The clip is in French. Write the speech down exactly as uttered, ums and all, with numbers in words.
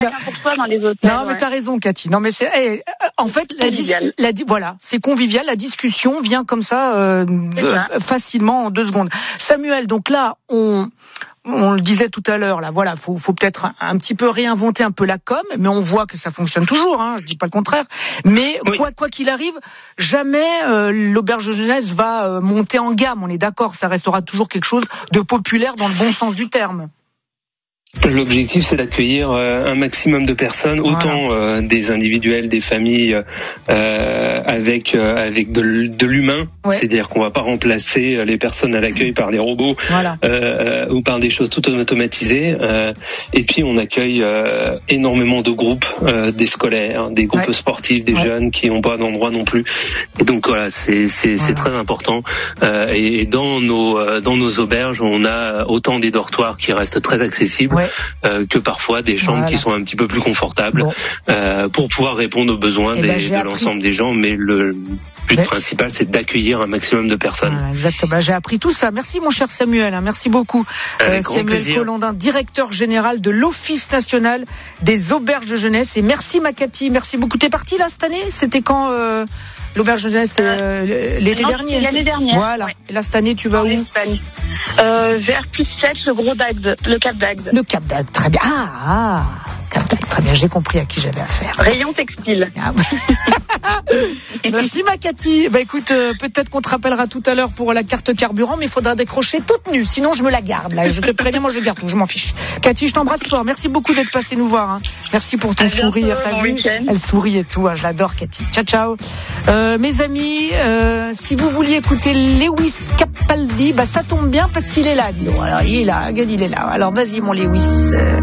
chacun pour soi dans les hôtels. Non, mais ouais. t'as raison, Cathy. Non, mais c'est, hey, en fait, la, dis, la voilà, c'est convivial. La discussion vient comme ça, euh, euh, facilement en deux secondes. Samuel, donc là, on, on le disait tout à l'heure, là, voilà, faut, faut peut-être un, un petit peu réinventer un peu la com, mais on voit que ça fonctionne toujours. Hein, je dis pas le contraire. Mais oui. quoi, quoi qu'il arrive, jamais euh, l'auberge de jeunesse va euh, monter en gamme. On est d'accord, ça restera toujours quelque chose de populaire dans le bon sens du terme. L'objectif, c'est d'accueillir euh, un maximum de personnes, autant voilà. euh, des individuels, des familles, euh, avec euh, avec de, de l'humain. Ouais. C'est-à-dire qu'on va pas remplacer les personnes à l'accueil par des robots voilà. euh, ou par des choses tout automatisées. Euh, et puis, on accueille euh, énormément de groupes, euh, des scolaires, des groupes ouais. sportifs, des ouais. jeunes qui n'ont pas d'endroit non plus. Et donc voilà, c'est c'est, voilà. c'est très important. Euh, et dans nos dans nos auberges, on a autant des dortoirs qui restent très accessibles. Ouais. Euh, que parfois des chambres voilà. qui sont un petit peu plus confortables bon. euh, pour pouvoir répondre aux besoins des, ben, de appris... l'ensemble des gens, mais le but ouais. principal, c'est d'accueillir un maximum de personnes. Voilà, exactement. J'ai appris tout ça. Merci mon cher Samuel. Hein. Merci beaucoup. Avec euh, Samuel Collandin, directeur général de l'Office national des auberges de jeunesse. Et merci ma Cathy. Merci beaucoup. T'es partie là cette année ? C'était quand euh, l'auberge de jeunesse euh, l'été non, dernier. L'année dernière. Voilà. Ouais. Et là cette année, tu vas en où ? Espagne. Euh, vers plus sept, le gros d'Agde, le Cap d'Agde. Le Cap d'Agde, très bien. Ah, ah Cap d'Agde, très bien. J'ai compris à qui j'avais affaire. Rayon textile. Ah, merci ma Cathy. Bah écoute, euh, peut-être qu'on te rappellera tout à l'heure pour la carte carburant, mais il faudra décrocher toute nue, sinon je me la garde. Là, je te préviens, moi je garde tout, je m'en fiche. Cathy, je t'embrasse fort. Merci beaucoup d'être passée nous voir. Hein. Merci pour ton à sourire. Bientôt, T'as bon vu week-end. Elle sourit et tout. Hein, je l'adore, Cathy. Ciao, ciao. Euh, mes amis, euh, si vous vouliez écouter Lewis Capaldi, bah ça tombe bien parce qu'il est là, dis donc. Alors il est là, regarde, il est là. Alors vas-y mon Lewis. Euh...